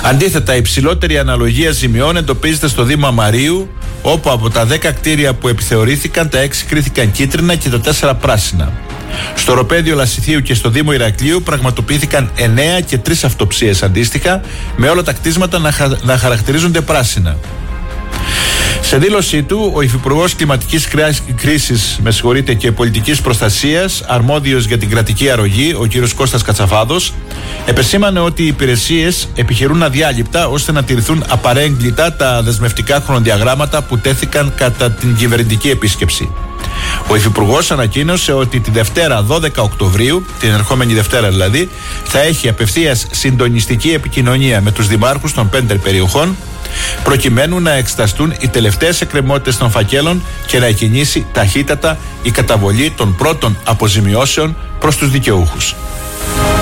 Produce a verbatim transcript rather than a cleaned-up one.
Αντίθετα, η υψηλότερη αναλογία ζημιών εντοπίζεται στο Δήμο Αμαρίου, όπου από τα δέκα κτίρια που επιθεωρήθηκαν, τα έξι κρίθηκαν κίτρινα και τα τέσσερα πράσινα. Στο οροπέδιο Λασιθίου και στο Δήμο Ηρακλείου πραγματοποιήθηκαν εννέα και τρεις αυτοψίες αντίστοιχα, με όλα τα κτίσματα να, χα... να χαρακτηρίζονται πράσινα. Σε δήλωσή του, ο Υφυπουργός Κλιματικής Κρίσης με συγχωρείτε, και Πολιτικής Προστασίας, αρμόδιος για την κρατική αρρωγή, ο κ. Κώστας Κατσαφάδος, επεσήμανε ότι οι υπηρεσίες επιχειρούν αδιάλειπτα ώστε να τηρηθούν απαρέγκλιτα τα δεσμευτικά χρονοδιαγράμματα που τέθηκαν κατά την κυβερνητική επίσκεψη. Ο Υφυπουργός ανακοίνωσε ότι τη Δευτέρα δώδεκα Οκτωβρίου, την ερχόμενη Δευτέρα δηλαδή, θα έχει απευθείας συντονιστική επικοινωνία με τους δημάρχους των πέντε περιοχών, προκειμένου να εξεταστούν οι τελευταίες εκκρεμότητες των φακέλων και να εκκινήσει ταχύτατα η καταβολή των πρώτων αποζημιώσεων προς τους δικαιούχους.